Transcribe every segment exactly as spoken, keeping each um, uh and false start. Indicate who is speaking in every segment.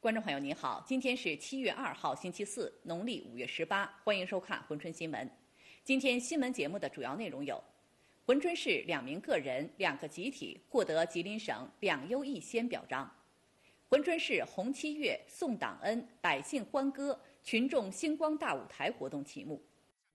Speaker 1: 观众朋友您好，今天是七月二号星期四，农历五月十八，欢迎收看珲春新闻。今天新闻节目的主要内容有：珲春市两名个人、两个集体获得吉林省两优一先表彰；珲春市红七月、送党恩、百姓欢歌、群众星光大舞台活动启幕。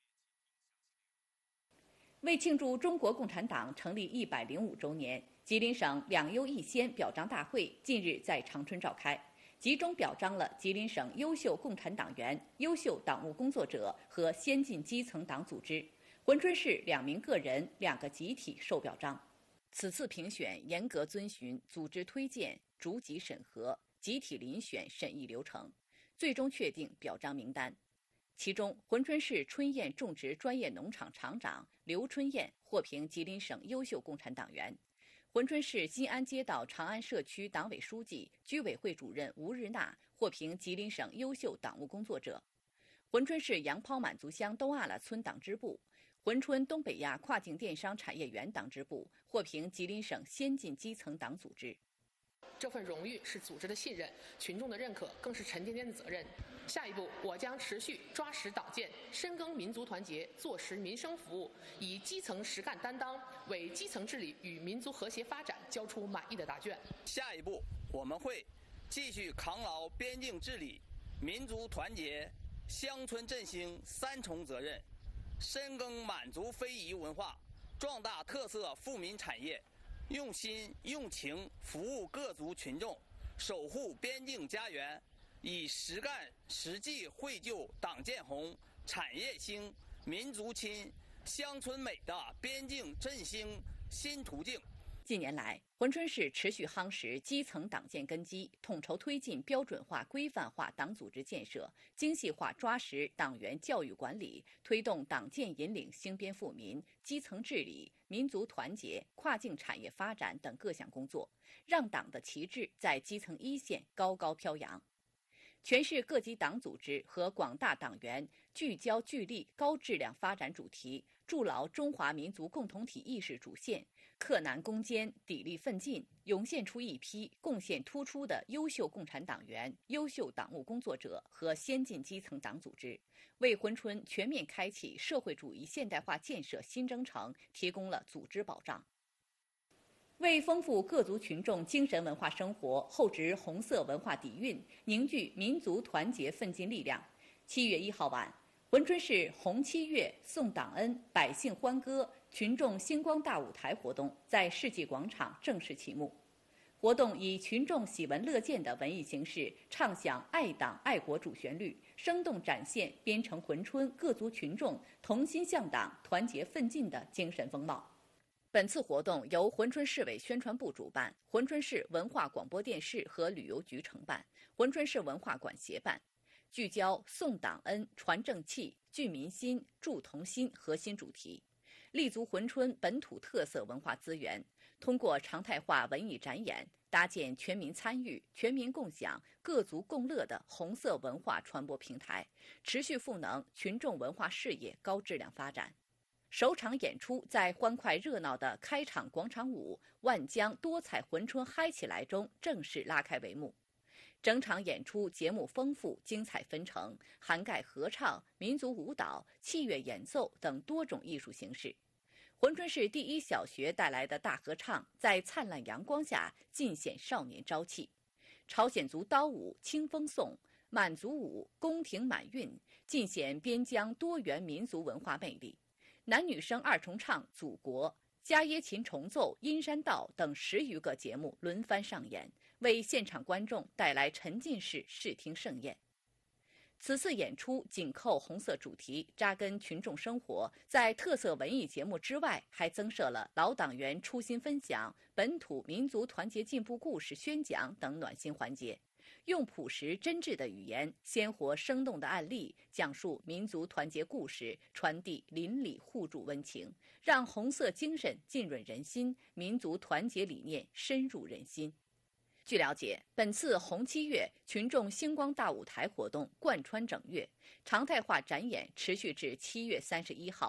Speaker 1: 为庆祝中国共产党成立一百零五周年，吉林省两优一先表彰大会近日在长春召开。集中表彰了吉林省优秀共产党员、优秀党务工作者和先进基层党组织。珲春市两名个人、两个集体受表彰。此次评选严格遵循组织推荐、逐级审核、集体遴选审议流程，最终确定表彰名单。其中，珲春市春燕种植专业农场厂长刘春燕获评吉林省优秀共产党员。珲春市新安街道长安社区党委书记、居委会主任吴日娜获评吉林省优秀党务工作者。珲春市杨抛满族乡东阿拉村党支部、珲春东北亚跨境电商产业园党支部获评吉林省先进基层党组织。
Speaker 2: 这份荣誉是组织的信任，群众的认可更是沉甸甸的责任。下一步，我将持续抓实党建，深耕民族团结，做实民生服务，以基层实干担当，为基层治理与民族和谐发展交出满意的答卷。
Speaker 3: 下一步，我们会继续扛牢边境治理、民族团结、乡村振兴三重责任，深耕满族非遗文化，壮大特色富民产业，用心用情服务各族群众，守护边境家园，以实干实际绘就党建红、产业兴、民族亲、乡村美的边境振兴新途径。
Speaker 1: 近年来，珲春市持续夯实基层党建根基，统筹推进标准化、规范化党组织建设，精细化抓实党员教育管理，推动党建引领兴边富民、基层治理、民族团结、跨境产业发展等各项工作，让党的旗帜在基层一线高高飘扬。全市各级党组织和广大党员聚焦聚力高质量发展主题，筑牢中华民族共同体意识主线，克难攻坚，砥砺奋进，涌现出一批贡献突出的优秀共产党员、优秀党务工作者和先进基层党组织，为珲春全面开启社会主义现代化建设新征程提供了组织保障。为丰富各族群众精神文化生活，厚植红色文化底蕴，凝聚民族团结奋进力量，七月一号晚，珲春市红七月、送党恩、百姓欢歌、群众星光大舞台活动在世纪广场正式启幕。活动以群众喜闻乐见的文艺形式，唱响爱党爱国主旋律，生动展现边城珲春各族群众同心向党、团结奋进的精神风貌。本次活动由珲春市委宣传部主办，珲春市文化广播电视和旅游局承办，珲春市文化馆协办，聚焦送党恩、传正气、聚民心、助同心核心主题，立足珲春本土特色文化资源，通过常态化文艺展演，搭建全民参与、全民共享、各族共乐的红色文化传播平台，持续赋能群众文化事业高质量发展。首场演出在欢快热闹的开场广场舞《万江多彩珲春嗨起来》中正式拉开帷幕。整场演出节目丰富、精彩纷呈，涵盖合唱、民族舞蹈、器乐演奏等多种艺术形式。珲春市第一小学带来的大合唱在灿烂阳光下尽显少年朝气。朝鲜族刀舞《清风颂》、满族舞《宫廷满韵》尽显边疆多元民族文化魅力。男女生二重唱《祖国》、伽耶琴重奏《阴山道》等十余个节目轮番上演，为现场观众带来沉浸式视听盛宴。此次演出紧扣红色主题，扎根群众生活，在特色文艺节目之外，还增设了老党员初心分享、本土民族团结进步故事宣讲等暖心环节。用朴实真挚的语言、鲜活生动的案例，讲述民族团结故事，传递邻里互助温情，让红色精神浸润人心，民族团结理念深入人心。据了解，本次红七月群众星光大舞台活动贯穿整月，常态化展演持续至七月三十一号。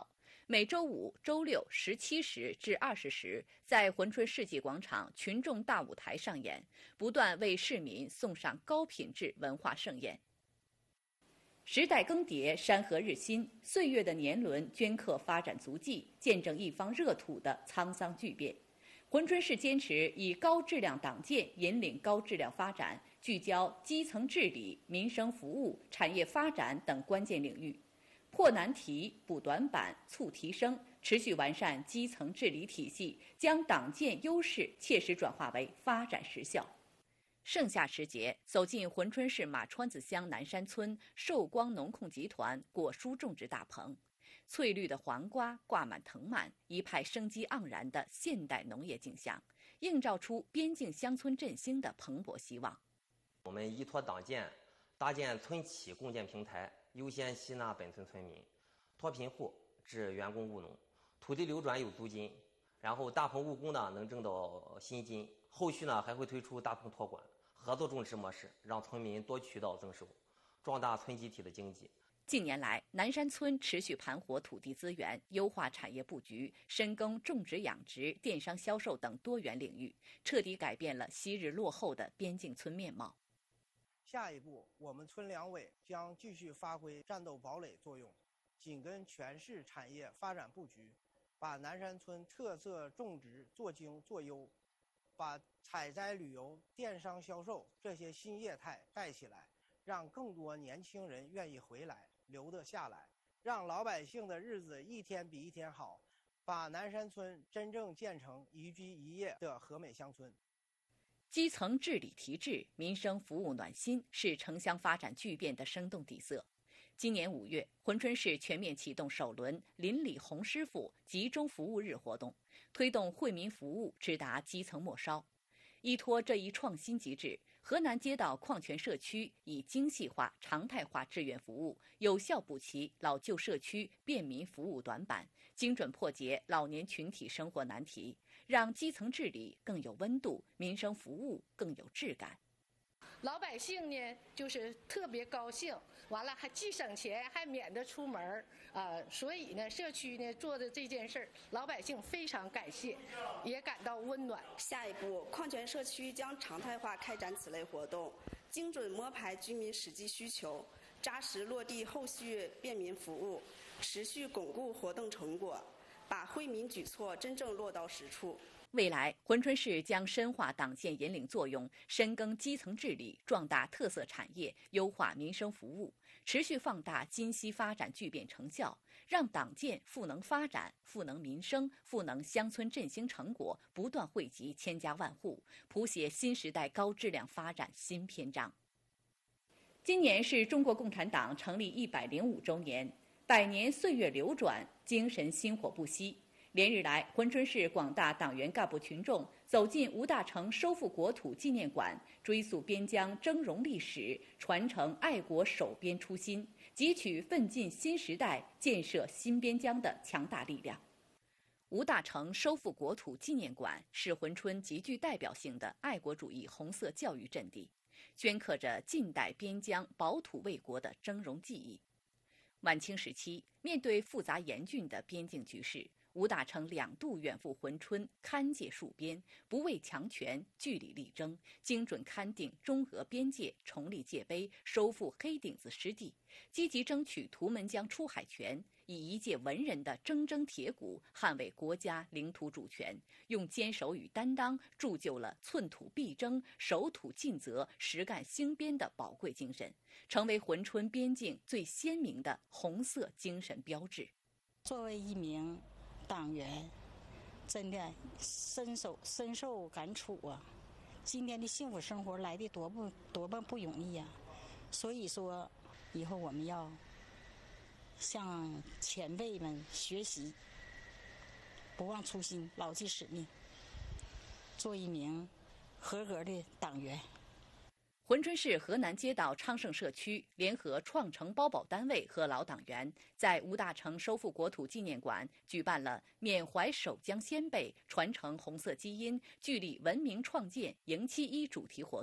Speaker 1: 每周五、周六十七时至二十时，在珲春世纪广场群众大舞台上演，不断为市民送上高品质文化盛宴。时代更迭，山河日新，岁月的年轮镌刻发展足迹，见证一方热土的沧桑巨变。珲春市坚持以高质量党建引领高质量发展，聚焦基层治理、民生服务、产业发展等关键领域，破难题、补短板、促提升，持续完善基层治理体系，将党建优势切实转化为发展实效。盛夏时节，走进珲春市马川子乡南山村寿光农控集团果蔬种植大棚，翠绿的黄瓜挂满藤蔓，一派生机盎然的现代农业景象，映照出边境乡村振兴的蓬勃希望。
Speaker 4: 我们依托党建，搭建村企共建平台，优先吸纳本村村民，脱贫户至员工务农，土地流转有租金，然后大棚务工呢能挣到薪金。后续呢还会推出大棚托管、合作种植模式，让村民多渠道增收，壮大村集体的经济。
Speaker 1: 近年来，南山村持续盘活土地资源，优化产业布局，深耕种植养殖、电商销售等多元领域，彻底改变了昔日落后的边境村面貌。
Speaker 5: 下一步，我们村两委将继续发挥战斗堡垒作用，紧跟全市产业发展布局，把南山村特色种植做精做优，把采摘旅游、电商销售这些新业态带起来，让更多年轻人愿意回来、留得下来，让老百姓的日子一天比一天好，把南山村真正建成宜居宜业的和美乡村。
Speaker 1: 基层治理提质、民生服务暖心，是城乡发展巨变的生动底色。今年五月，珲春市全面启动首轮邻里红师傅集中服务日活动，推动惠民服务直达基层末梢。依托这一创新机制，河南街道矿泉社区以精细化、常态化志愿服务，有效补齐老旧社区便民服务短板，精准破解老年群体生活难题，让基层治理更有温度，民生服务更有质感。
Speaker 6: 老百姓呢，就是特别高兴，完了还既省钱，还免得出门儿啊、呃，所以呢，社区呢做的这件事儿，老百姓非常感谢，也感到温暖。
Speaker 7: 下一步，矿泉社区将常态化开展此类活动，精准摸排居民实际需求，扎实落地后续便民服务，持续巩固活动成果，把惠民举措真正落到实处。
Speaker 1: 未来，珲春市将深化党建引领作用，深耕基层治理，壮大特色产业，优化民生服务，持续放大今昔发展巨变成效，让党建赋能发展、赋能民生、赋能乡村振兴成果不断惠及千家万户，谱写新时代高质量发展新篇章。今年是中国共产党成立一百零五周年，百年岁月流转，精神薪火不息。连日来，珲春市广大党员干部群众走进吴大成收复国土纪念馆，追溯边疆峥嵘历史，传承爱国守边初心，汲取奋进新时代、建设新边疆的强大力量。吴大成收复国土纪念馆是珲春极具代表性的爱国主义红色教育阵地，镌刻着近代边疆保土卫国的峥嵘记忆。晚清时期，面对复杂严峻的边境局势，吴大成两度远赴珲春勘界戍边，不畏强权，据理力争，精准勘定中俄边界，重立界碑，收复黑顶子失地，积极争取图们江出海权，以一介文人的铮铮铁骨捍卫国家领土主权，用坚守与担当铸就了寸土必争、守土尽责、实干兴边的宝贵精神，成为珲春边境最鲜明的红色精神标志。
Speaker 8: 作为一名党员，真的深受深受感触啊！今天的幸福生活来的多不多么不容易呀、啊！所以说，以后我们要向前辈们学习，不忘初心，牢记使命，做一名合格的党员。
Speaker 1: 珲春市河南街道昌盛社区联合创城包保单位和老党员，在吴大成收复国土纪念馆举办了缅怀守疆先辈、传承红色基因、聚力文明创建迎七一主题活动。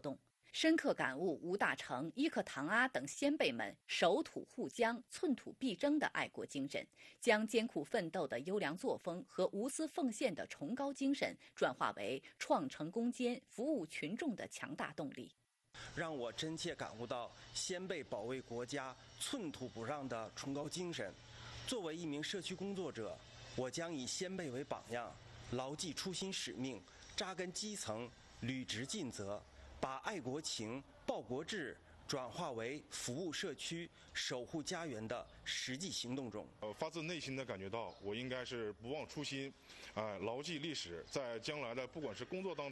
Speaker 1: 深刻感悟吴大成、伊克唐阿等先辈们守土护疆、寸土必争的爱国精神，将艰苦奋斗的优良作风和无私奉献的崇高精神转化为创成攻坚、服务群众的强大动力，
Speaker 9: 让我真切感悟到先辈保卫国家、寸土不让的崇高精神。作为一名社区工作者，我将以先辈为榜样，牢记初心使命，扎根基层，履职尽责，把爱国情、报国志转化为服务社区、守护家园的实际行动中。
Speaker 10: 呃，发自内心的感觉到，我应该是不忘初心，啊、呃，牢记历史，在将来的不管是工作当中。